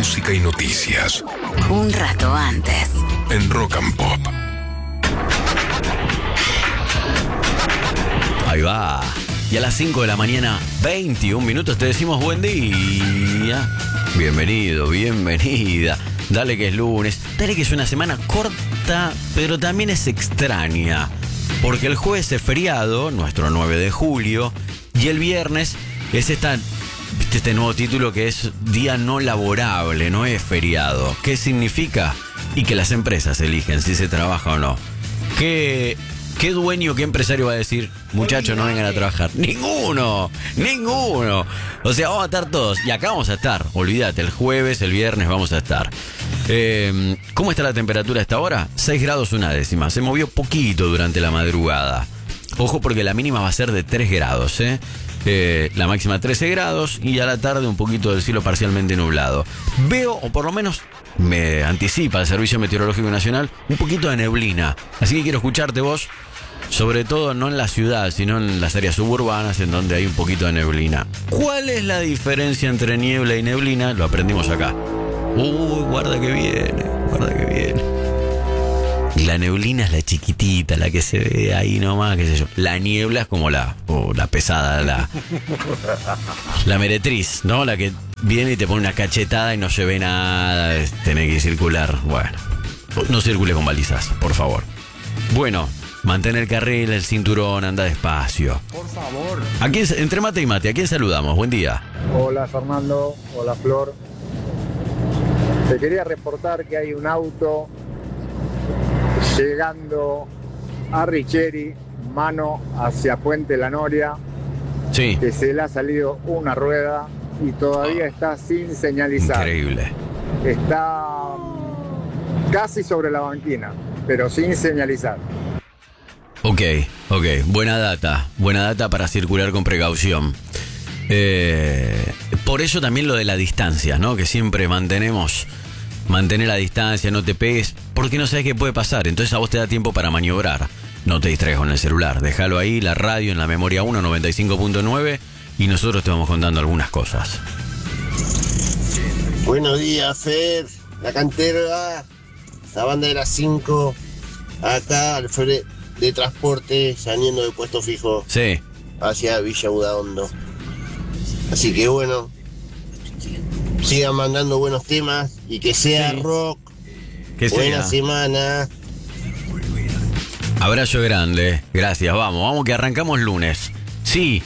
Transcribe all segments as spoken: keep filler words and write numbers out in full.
música y noticias. Un rato antes. En Rock and Pop. Ahí va. Y a las cinco de la mañana, veintiún minutos, te decimos buen día. Bienvenido, bienvenida. Dale que es lunes. Dale que es una semana corta, pero también es extraña. Porque el jueves es feriado, nuestro nueve de julio, y el viernes es esta, este nuevo título que es día no laborable, no es feriado. ¿Qué significa? Y que las empresas eligen si se trabaja o no. ¿Qué, qué dueño, qué empresario va a decir, muchachos, no vengan a trabajar? ¡Ninguno! ¡Ninguno! O sea, vamos a estar todos. Y acá vamos a estar. Olvídate, el jueves, el viernes vamos a estar. Eh, ¿Cómo está la temperatura a esta hora? seis grados una décima. Se movió poquito durante la madrugada. Ojo porque la mínima va a ser de tres grados, ¿eh? Eh, la máxima trece grados y a la tarde un poquito del cielo parcialmente nublado. Veo, o por lo menos me anticipa el Servicio Meteorológico Nacional, un poquito de neblina. Así que quiero escucharte vos, sobre todo no en la ciudad, sino en las áreas suburbanas en donde hay un poquito de neblina. ¿Cuál es la diferencia entre niebla y neblina? Lo aprendimos acá. Uy, guarda que viene, guarda que viene. La neblina es la chiquitita, la que se ve ahí nomás, qué sé yo. La niebla es como la, oh, la pesada, la, la meretriz, ¿no? La que viene y te pone una cachetada y no se ve nada, tenés que circular. Bueno, no circule con balizas, por favor. Bueno, mantén el carril, el cinturón, anda despacio. Por favor. ¿A quién, entre mate y mate, ¿a quién saludamos? Buen día. Hola Fernando, hola Flor. Te quería reportar que hay un auto llegando a Richeri, mano hacia Puente La Noria, Sí. que se le ha salido una rueda y todavía está sin señalizar. Increíble. Está mm, casi sobre la banquina, pero sin señalizar. Ok, ok, buena data, buena data para circular con precaución. Eh, por eso también lo de la distancia, ¿no? Que siempre mantenemos, mantener la distancia, no te pegues, porque no sabes qué puede pasar. Entonces a vos te da tiempo para maniobrar. No te distraigas con el celular, déjalo ahí, la radio en la memoria uno, noventa y cinco punto nueve, y nosotros te vamos contando algunas cosas. Buenos días, Fer, la cantera, la banda de las cinco, acá al frente de transporte, saliendo de puesto fijo Sí. hacia Villa Udaondo. Así que bueno, sigan mandando buenos temas y que sea Sí. rock. Que Buena sea. semana. Abrazo grande, gracias, vamos, vamos que arrancamos lunes. Sí.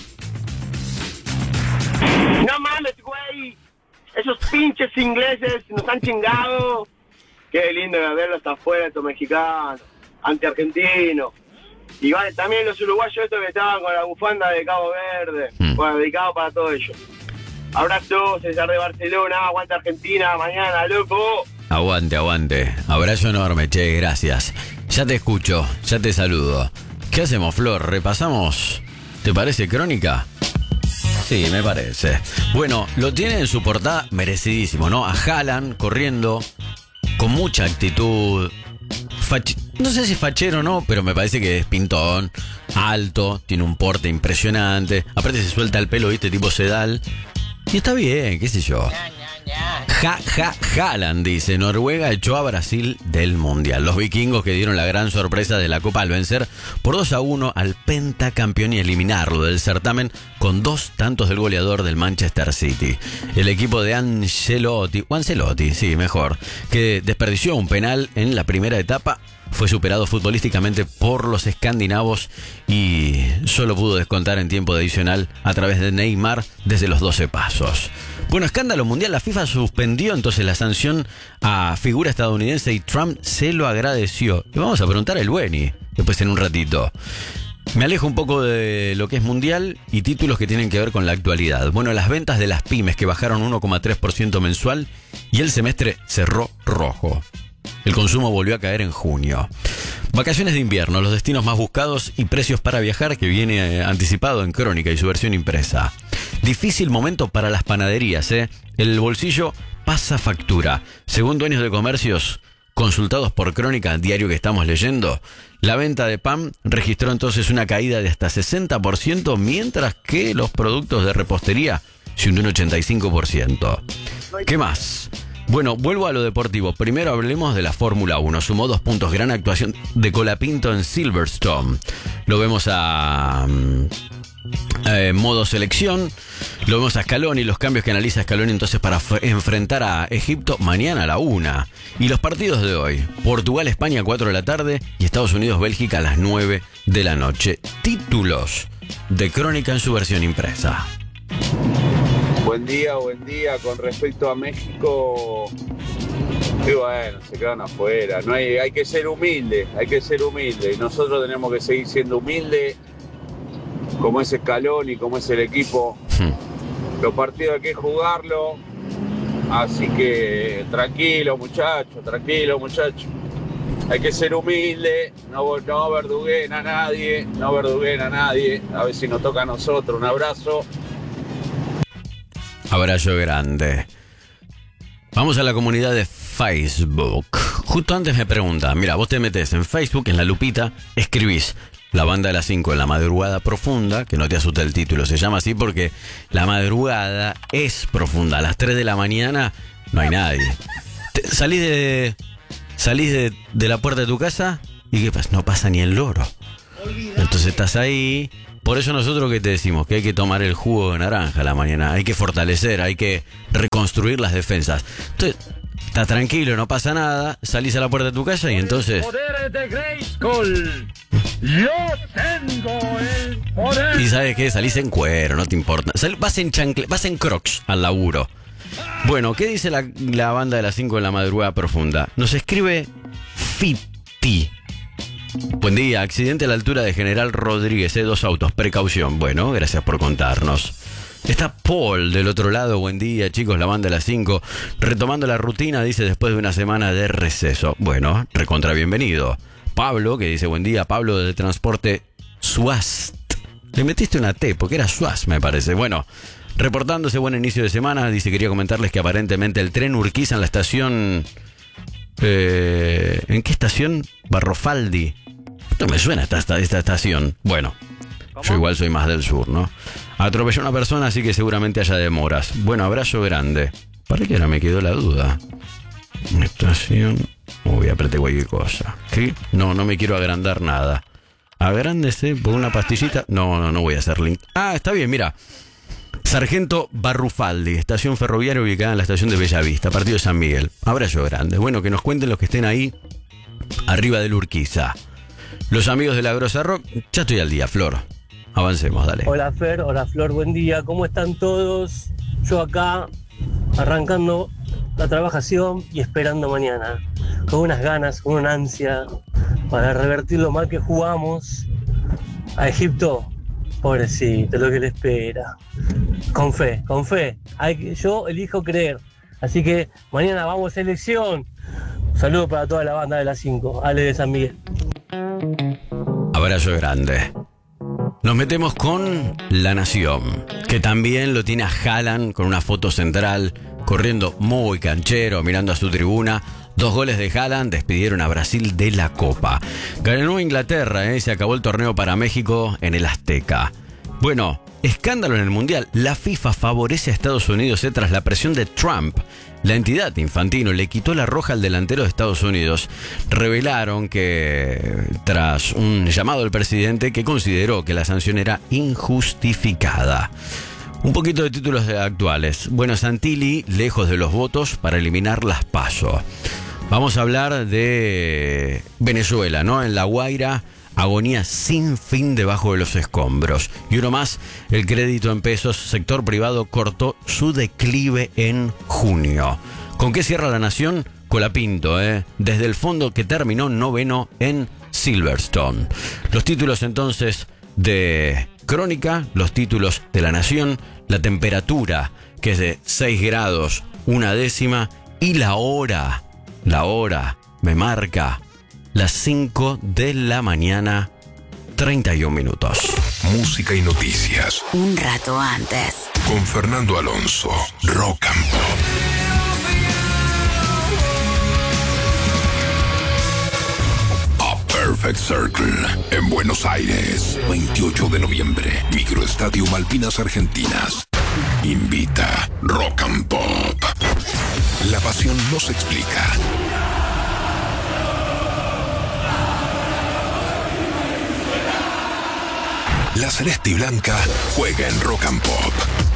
No mames, güey. Esos pinches ingleses nos han chingado. Qué lindo verlos hasta afuera, estos mexicanos, anti-argentinos. Y vale, también los uruguayos estos que estaban con la bufanda de Cabo Verde. Mm. Bueno, dedicado para todo ello. Abrazo, César de Barcelona, aguanta Argentina, mañana, loco. Aguante, aguante. Abrazo enorme, che, gracias. Ya te escucho, ya te saludo. ¿Qué hacemos, Flor? ¿Repasamos? ¿Te parece crónica? Sí, me parece. Bueno, lo tiene en su portada merecidísimo, ¿no? A Haaland corriendo con mucha actitud. Fach... No sé si es fachero o no, pero me parece que es pintón, alto, tiene un porte impresionante. Aparte se suelta el pelo, ¿viste? Tipo sedal. Y está bien, qué sé yo. Ja, ja, Haaland, dice, Noruega echó a Brasil del Mundial. Los vikingos que dieron la gran sorpresa de la Copa al vencer por dos a uno al pentacampeón y eliminarlo del certamen con dos tantos del goleador del Manchester City. El equipo de Ancelotti, o Ancelotti, sí, mejor, que desperdició un penal en la primera etapa, fue superado futbolísticamente por los escandinavos y solo pudo descontar en tiempo adicional a través de Neymar desde los doce pasos. Bueno, escándalo mundial, la FIFA suspendió entonces la sanción a figura estadounidense y Trump se lo agradeció. Y vamos a preguntar al Bueni después en un ratito. Me alejo un poco de lo que es mundial y títulos que tienen que ver con la actualidad. Bueno, las ventas de las pymes que bajaron uno coma tres por ciento mensual y el semestre cerró rojo. El consumo volvió a caer en junio. Vacaciones de invierno, los destinos más buscados y precios para viajar que viene anticipado en Crónica y su versión impresa. Difícil momento para las panaderías, ¿eh? El bolsillo pasa factura. Según dueños de comercios consultados por Crónica, diario que estamos leyendo, la venta de pan registró entonces una caída de hasta sesenta por ciento, mientras que los productos de repostería se hundió un ochenta y cinco por ciento. ¿Qué más? Bueno, vuelvo a lo deportivo. Primero hablemos de la Fórmula uno. Sumó dos puntos. Gran actuación de Colapinto en Silverstone. Lo vemos a... Eh, modo selección. Lo vemos a Scaloni, los cambios que analiza Scaloni entonces para f- enfrentar a Egipto mañana a la una. Y los partidos de hoy: Portugal, España a cuatro de la tarde y Estados Unidos, Bélgica a las nueve de la noche. Títulos de Crónica en su versión impresa. Buen día, buen día. Con respecto a México, y bueno, se quedan afuera. No hay, hay que ser humilde, hay que ser humilde. Y nosotros tenemos que seguir siendo humildes, como es Scaloni, como es el equipo. Hmm. Los partidos hay que jugarlo. Así que tranquilo, muchachos, tranquilo, muchachos. Hay que ser humilde, no, no verduguen a nadie, no verduguen a nadie. A ver si nos toca a nosotros. Un abrazo. Abrazo grande. Vamos a la comunidad de Facebook. Justo antes me preguntan, mira, vos te metés en Facebook, en la lupita, escribís La Banda de las cinco en la madrugada profunda, que no te asusta el título, se llama así porque la madrugada es profunda. A las tres de la mañana no hay nadie. Te, salís de salís de, de la puerta de tu casa y ¿qué pasa? No pasa ni el loro. Entonces estás ahí. Por eso nosotros que te decimos que hay que tomar el jugo de naranja a la mañana, hay que fortalecer, hay que reconstruir las defensas. Entonces, estás tranquilo, no pasa nada, salís a la puerta de tu casa y entonces... Poderes de Grayskull. Yo tengo el poder. Y ¿sabes qué? Salís en cuero, no te importa. Sal, vas en chancle, vas en crocs al laburo. Bueno, ¿qué dice la, la banda de las cinco en la madrugada profunda? Nos escribe Fiti. Buen día, accidente a la altura de General Rodríguez, ¿eh? Dos autos, precaución. Bueno, gracias por contarnos. Está Paul del otro lado, buen día chicos, la banda de las cinco, retomando la rutina, dice, después de una semana de receso. Bueno, recontra bienvenido. Pablo, que dice, buen día, Pablo de Transporte Suast. Le metiste una T, porque era Suast, me parece. Bueno, reportándose, buen inicio de semana, dice, quería comentarles que aparentemente el tren Urquiza en la estación... Eh, ¿En qué estación? Barrofaldi. No me suena esta, esta, esta estación. Bueno, ¿cómo? Yo igual soy más del sur, ¿no? Atropelló a una persona, así que seguramente haya demoras. Bueno, abrazo grande. ¿Para qué ahora me quedó la duda? Estación... Uy, apreté cualquier cosa. ¿Qué? No, no me quiero agrandar nada. Agrándese por una pastillita. No, no, no voy a hacer link. Ah, está bien, mira. Sargento Barrufaldi, estación ferroviaria ubicada en la estación de Bellavista, partido de San Miguel. Abrazo grande. Bueno, que nos cuenten los que estén ahí arriba del Urquiza. Los amigos de la Grosa Rock, ya estoy al día, Flor. Avancemos, dale. Hola Fer, hola Flor, buen día. ¿Cómo están todos? Yo acá arrancando la trabajación y esperando mañana. Con unas ganas, con una ansia para revertir lo mal que jugamos a Egipto. Pobrecito, lo que le espera. Con fe, con fe. Hay que, yo elijo creer. Así que mañana vamos a elección. Saludos para toda la banda de las cinco. Ale de San Miguel. Abrazo grande. Nos metemos con La Nación, que también lo tiene a Haaland con una foto central, corriendo muy canchero, mirando a su tribuna. Dos goles de Haaland despidieron a Brasil de la Copa. Ganó Inglaterra, ¿eh? Se acabó el torneo para México en el Azteca. Bueno, escándalo en el Mundial. La FIFA favorece a Estados Unidos ¿eh? tras la presión de Trump. La entidad Infantino le quitó la roja al delantero de Estados Unidos. Revelaron que tras un llamado del presidente que consideró que la sanción era injustificada. Un poquito de títulos actuales. Bueno, Santilli lejos de los votos para eliminar las PASO. Vamos a hablar de Venezuela, ¿no? En La Guaira, agonía sin fin debajo de los escombros. Y uno más, el crédito en pesos, sector privado cortó su declive en junio. ¿Con qué cierra La Nación? Colapinto, ¿eh? Desde el fondo que terminó noveno en Silverstone. Los títulos entonces de Crónica, los títulos de La Nación, la temperatura que es de seis grados, una décima, y la hora, la hora me marca las cinco de la mañana, treinta y un minutos. Música y noticias. Un rato antes. Con Fernando Alonso, Rock and Pop. Perfect Circle en Buenos Aires, veintiocho de noviembre, Microestadio Malvinas Argentinas. Invita Rock and Pop. La pasión nos explica. La Celeste y Blanca juega en Rock and Pop.